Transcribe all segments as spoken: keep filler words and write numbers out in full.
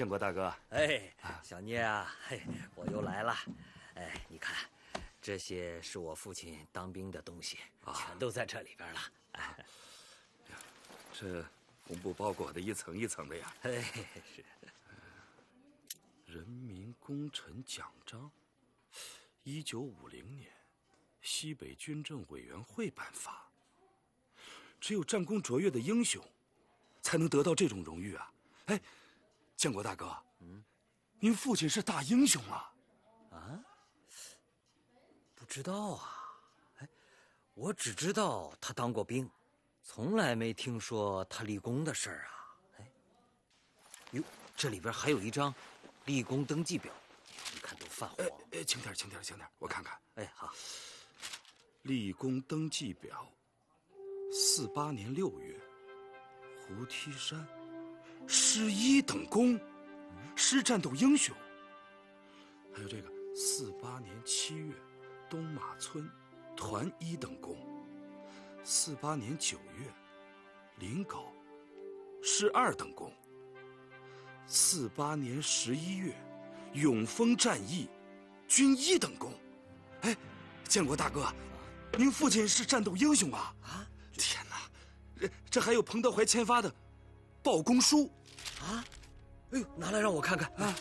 建国大哥。 哎，小聂啊，嘿，我又来了。哎，你看，这些是我父亲当兵的东西，啊、全都在这里边了。哎， 这红布包裹的一层一层的呀。 哎，是。 人民功臣奖章，一九五零年，西北军政委员会颁发。只有战功卓越的英雄，才能得到这种荣誉啊！哎，建国大哥，嗯，您父亲是大英雄啊！ 啊？不知道啊。哎，我只知道他当过兵，从来没听说他立功的事儿啊。哎，哟，这里边还有一张立功登记表，你看都泛黄。 哎哎，轻点，轻点，轻点，我看看。 哎，好。 立功登记表。四八年六月，胡梯山师一等功，师战斗英雄。还有这个四八年七月，东马村团一等功。四八年九月，临皋师二等功。四八年十一月，永丰战役军一等功。哎，建国大哥，您父亲是战斗英雄啊！啊！天哪，这这还有彭德怀签发的报功书啊！哎呦，拿来让我看看啊！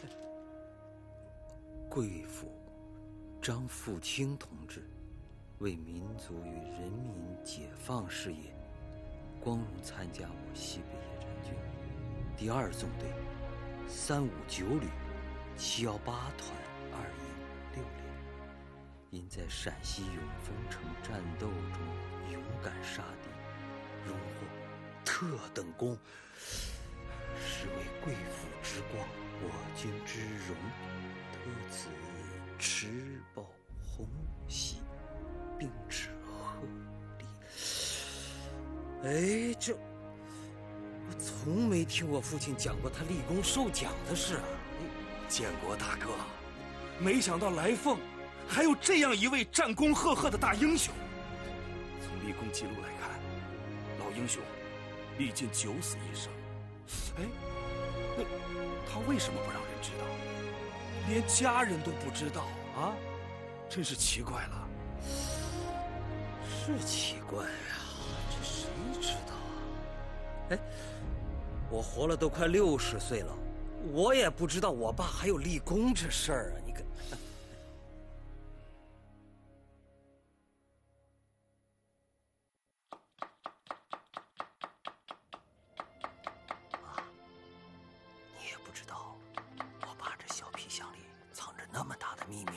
贵府张富清同志为民族与人民解放事业，光荣参加我西北野战军第二纵队三五九旅七幺八团二营六连，因在陕西永丰城战斗中勇敢杀敌，荣获特等功，是为贵府之光，我军之荣，特此持报红喜，并致贺礼。哎，这我从没听我父亲讲过他立功受奖的事啊！ 建国大哥，没想到来凤还有这样一位战功赫赫的大英雄。从立功记录来看，老英雄历尽九死一生。哎，那他为什么不让人知道？连家人都不知道啊，真是奇怪了。 是奇怪啊，这谁知道啊？哎，我活了都快六十岁了，我也不知道我爸还有立功这事儿啊！你看，啊，你也不知道我爸这小皮箱里藏着那么大的秘密。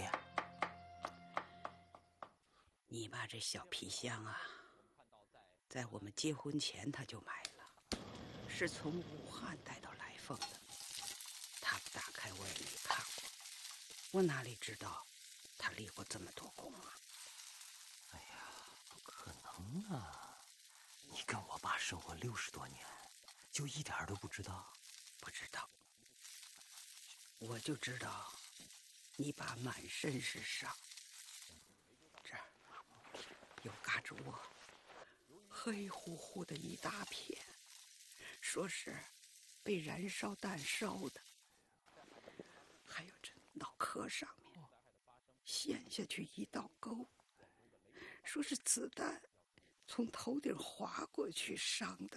你爸这小皮箱啊，在我们结婚前他就买了，是从武汉带到来凤的。他不打开我也没看过，我哪里知道他立过这么多功啊？ 哎呀，不可能啊！你跟我爸生活六十多年，就一点都不知道？ 不知道，我就知道你爸满身是伤，这儿有嘎吱窝，黑乎乎的一大片，说是被燃烧弹烧的。还有这脑壳上面陷下去一道沟，说是子弹从头顶划过去伤的，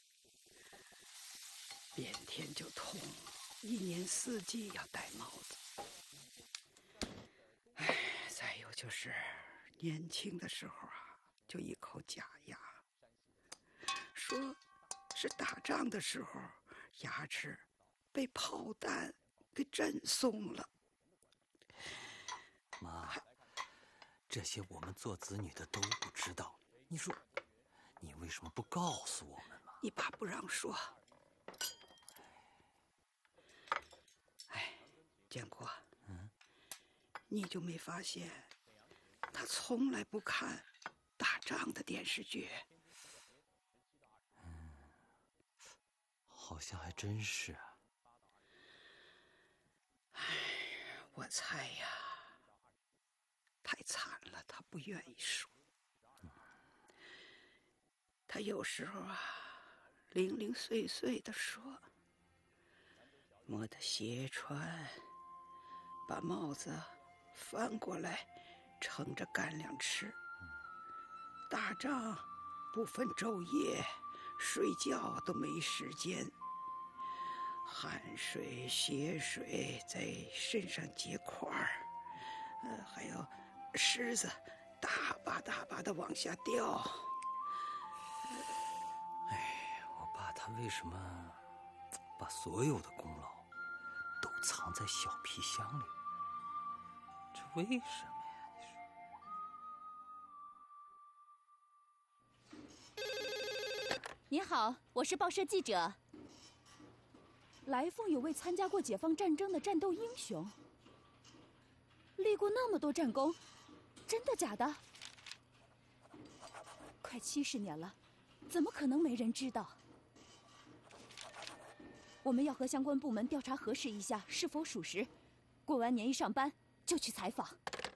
变天就痛，一年四季要戴帽子。哎，再有就是年轻的时候啊，就一口假牙，说是打仗的时候牙齿被炮弹给震松了。 妈，这些我们做子女的都不知道，你说你为什么不告诉我们嘛？ 你爸不让说。哎，建国，嗯，你就没发现他从来不看打仗的电视剧？ 嗯，好像还真是啊。 哎，我猜呀，太惨了，他不愿意说。他有时候啊，零零碎碎的说， 磨的鞋穿，把帽子翻过来，盛着干粮吃。打仗不分昼夜，睡觉都没时间，汗水、血水在身上结块儿，呃，还有虱子大把大把的往下掉。 哎，我爸他为什么把所有的功劳都藏在小皮箱里？这为什么呀？ 您好，我是报社记者。来凤有位参加过解放战争的战斗英雄，立过那么多战功，真的假的？快七十年了，怎么可能没人知道？我们要和相关部门调查核实一下是否属实，过完年一上班就去采访。